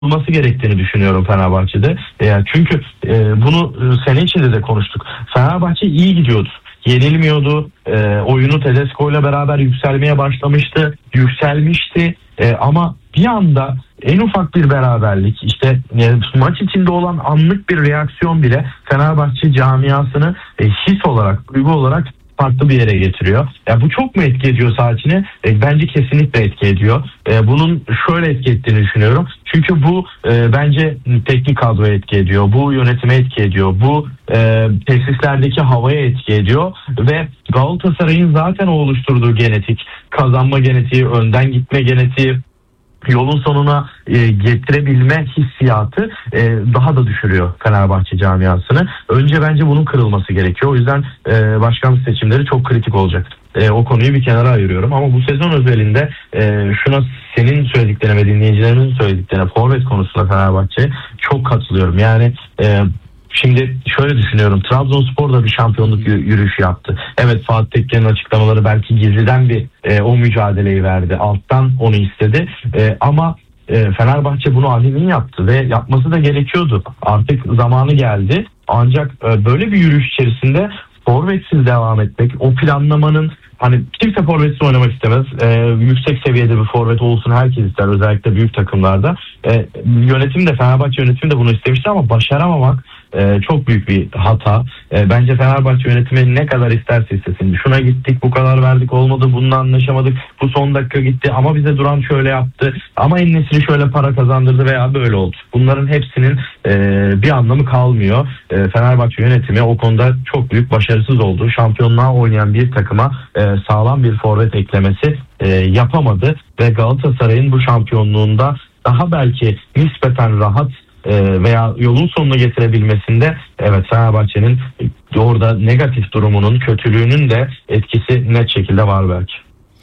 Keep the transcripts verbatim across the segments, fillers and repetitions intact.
olması gerektiğini düşünüyorum Fenerbahçe'de. E, çünkü e, bunu sene içinde de konuştuk. Fenerbahçe iyi gidiyordu. Yenilmiyordu. E, oyunu Tedesco ile beraber yükselmeye başlamıştı. Yükselmişti. E, ama bir anda en ufak bir beraberlik, işte e, maç içinde olan anlık bir reaksiyon bile Fenerbahçe camiasını e, his olarak, duygu olarak farklı bir yere getiriyor. Ya bu çok mu etki ediyor saha içine? E, bence kesinlikle etki ediyor. E, bunun şöyle etki ettiğini düşünüyorum. Çünkü bu e, bence teknik kadroya etki ediyor. Bu yönetime etki ediyor. Bu e, tesislerdeki havaya etki ediyor. Ve Galatasaray'ın zaten oluşturduğu genetik, kazanma genetiği, önden gitme genetiği, yolun sonuna e, getirebilme hissiyatı e, daha da düşürüyor Fenerbahçe camiasını. Önce bence bunun kırılması gerekiyor. O yüzden e, başkanlık seçimleri çok kritik olacak. E, o konuyu bir kenara ayırıyorum. Ama bu sezon özelinde e, şuna, senin söylediklerine ve dinleyicilerimizin söylediklerine, forvet konusunda Fenerbahçe çok katılıyorum. Yani e, şimdi şöyle düşünüyorum. Trabzonspor da bir şampiyonluk yürüyüşü yaptı. Evet, Fatih Tekke'nin açıklamaları belki gizliden bir e, o mücadeleyi verdi. Alttan onu istedi. E, ama e, Fenerbahçe bunu alenen yaptı ve yapması da gerekiyordu. Artık zamanı geldi. Ancak e, böyle bir yürüyüş içerisinde forvetsiz devam etmek, o planlamanın, hani kimse forvetsiz oynamak istemez. Ee, yüksek seviyede bir forvet olsun herkes ister, özellikle büyük takımlarda. Ee, yönetim de, Fenerbahçe yönetimi de bunu istemişti ama başaramamak e, çok büyük bir hata. E, bence Fenerbahçe yönetimi ne kadar isterse istesin. Şuna gittik, bu kadar verdik, olmadı, bununla anlaşamadık, bu son dakika gitti ama bize Duran şöyle yaptı, ama En-Nesyri şöyle para kazandırdı veya böyle oldu. Bunların hepsinin e, bir anlamı kalmıyor. E, Fenerbahçe yönetimi o konuda çok büyük başarısız oldu. Şampiyonluğa oynayan bir takıma e, sağlam bir forvet eklemesi e, yapamadı ve Galatasaray'ın bu şampiyonluğunda daha belki nispeten rahat e, veya yolun sonuna getirebilmesinde, evet, Fenerbahçe'nin orada negatif durumunun, kötülüğünün de etkisi net şekilde var belki.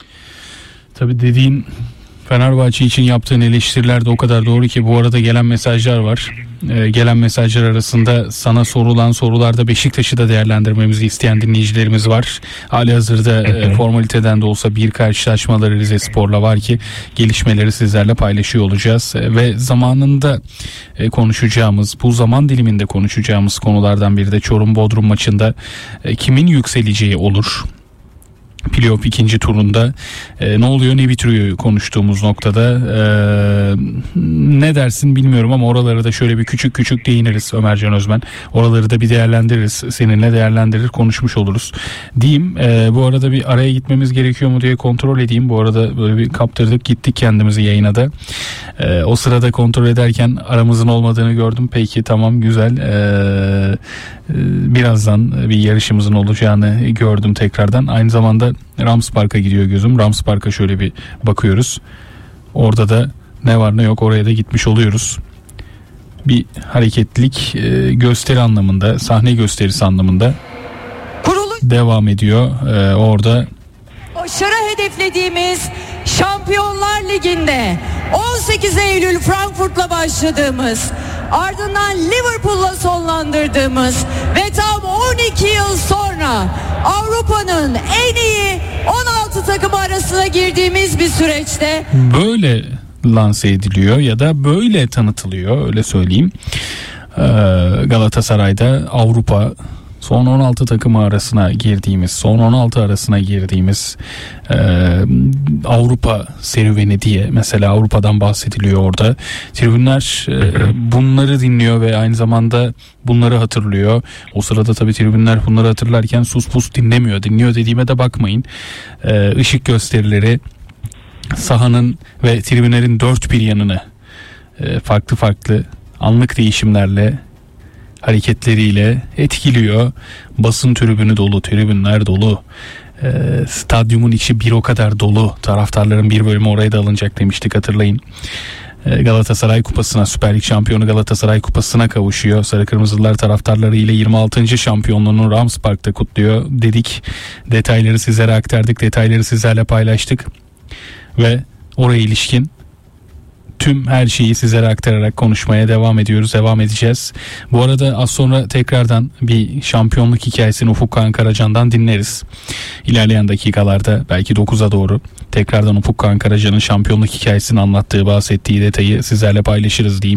Tabii dediğin, Fenerbahçe için yaptığın eleştiriler de o kadar doğru ki. Bu arada gelen mesajlar var. Ee, gelen mesajlar arasında sana sorulan sorularda Beşiktaş'ı da değerlendirmemizi isteyen dinleyicilerimiz var. Halihazırda e, formaliteden de olsa bir karşılaşmaları Rizespor'la var ki gelişmeleri sizlerle paylaşıyor olacağız. E, ve zamanında e, konuşacağımız, bu zaman diliminde konuşacağımız konulardan biri de Çorum-Bodrum maçında e, kimin yükseleceği olur. Playoff ikinci turunda e, ne oluyor ne bitiriyor konuştuğumuz noktada e, ne dersin bilmiyorum ama oralara da şöyle bir küçük küçük değiniriz Ömercan Özmen. Oraları da bir değerlendiririz. Seninle değerlendirir, konuşmuş oluruz diyeyim. E, bu arada bir araya gitmemiz gerekiyor mu diye kontrol edeyim. Bu arada böyle bir kaptırdık gittik kendimizi yayına da. E, o sırada kontrol ederken aramızın olmadığını gördüm. Peki, tamam, güzel. E, birazdan bir yarışımızın olacağını gördüm tekrardan. Aynı zamanda Rams Park'a gidiyor gözüm. Rams Park'a şöyle bir bakıyoruz. Orada da ne var ne yok oraya da gitmiş oluyoruz. Bir hareketlilik e, gösteri anlamında, sahne gösterisi anlamında Kuruluş. devam ediyor. E, orada başarı hedeflediğimiz Şampiyonlar Ligi'nde on sekiz Eylül Frankfurt'la başladığımız, ardından Liverpool'la sonlandırdığımız ve tam on iki yıl sonra Avrupa'nın en iyi on altı takımı arasına girdiğimiz bir süreçte böyle lanse ediliyor ya da böyle tanıtılıyor, öyle söyleyeyim. Ee, Galatasaray'da Avrupa son on altı takımı arasına girdiğimiz, son on altı arasına girdiğimiz e, Avrupa serüveni diye mesela Avrupa'dan bahsediliyor orada. Tribünler e, bunları dinliyor ve aynı zamanda bunları hatırlıyor. O sırada tabii tribünler bunları hatırlarken sus pus dinlemiyor. Dinliyor dediğime de bakmayın. E, ışık gösterileri sahanın ve tribünlerin dört bir yanını e, farklı farklı anlık değişimlerle, hareketleriyle etkiliyor. Basın tribünü dolu, tribünler dolu. E, stadyumun içi bir o kadar dolu. Taraftarların bir bölümü oraya da alınacak demiştik, hatırlayın. E, Galatasaray Kupası'na, Süper Lig şampiyonu Galatasaray Kupası'na kavuşuyor. Sarı Kırmızılar taraftarları ile yirmi altıncı şampiyonluğunu Rams Park'ta kutluyor dedik. Detayları sizlere aktardık, detayları sizlerle paylaştık. Ve oraya ilişkin tüm her şeyi sizlere aktararak konuşmaya devam ediyoruz, devam edeceğiz. Bu arada az sonra tekrardan bir şampiyonluk hikayesini Ufuk Kağan Karacan'dan dinleriz. İlerleyen dakikalarda belki dokuza doğru tekrardan Ufuk Kağan Karacan'ın şampiyonluk hikayesini anlattığı, bahsettiği detayı sizlerle paylaşırız diyeyim.